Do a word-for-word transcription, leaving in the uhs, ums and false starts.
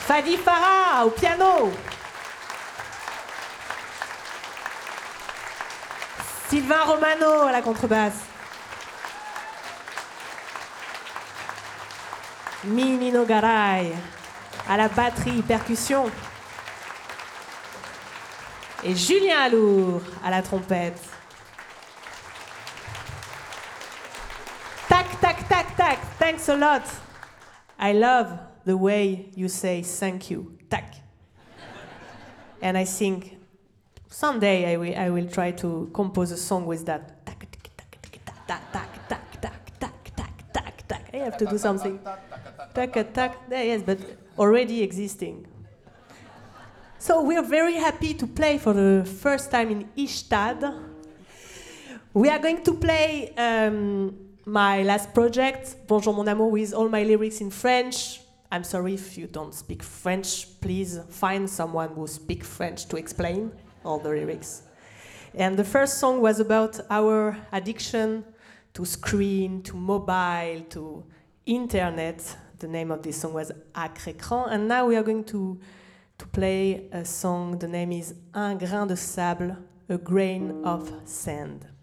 Fadi Farah au piano. Sylvain Romano à la contrebasse. Minino Garay à la batterie percussion. Et Julien Alour à la trompette. Tac, tac, tac, tac. Thanks a lot. I love the way you say thank you. Tac. And I think someday I will, I will try to compose a song with that. Tac, tac, tac, tac, tac, tac, tac, tac, tac, tac, tac, tac. I have to do something. Tac, tac. Yes, but already existing. So we are very happy to play for the first time in Ystad. We are going to play um, my last project, Bonjour mon amour, with all my lyrics in French. I'm sorry if you don't speak French. Please find someone who speaks French to explain all the lyrics. And the first song was about our addiction to screen, to mobile, to internet. The name of this song was Acre Écran. And now we are going to, to play a song. The name is Un grain de sable, a grain of sand.